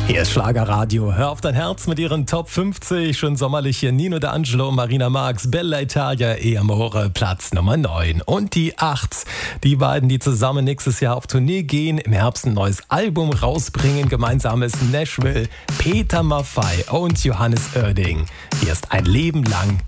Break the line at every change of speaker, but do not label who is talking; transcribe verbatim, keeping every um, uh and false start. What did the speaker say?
Hier ist Schlagerradio. Hör auf dein Herz mit ihren Top fünfzig. Schon sommerlich hier Nino D'Angelo, Marina Marx, Bella Italia, E Amore, Platz Nummer neun. Und die acht. Die beiden, die zusammen nächstes Jahr auf Tournee gehen, im Herbst ein neues Album rausbringen. Gemeinsames Nashville, Peter Maffay und Johannes Oerding. Hier ist Ein Leben lang